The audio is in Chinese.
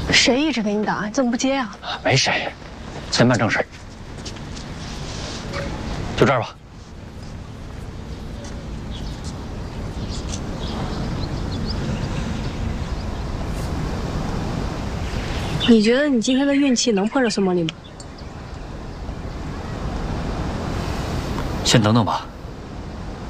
谁一直给你打？你怎么不接啊？ 没谁，先办正事。就这儿吧。 你觉得你今天的运气能碰上孙茉莉吗？ 先等等吧。